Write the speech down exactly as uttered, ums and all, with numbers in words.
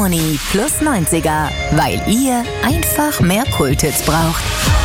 Harmonie plus neunziger, weil ihr einfach mehr Kulthits braucht.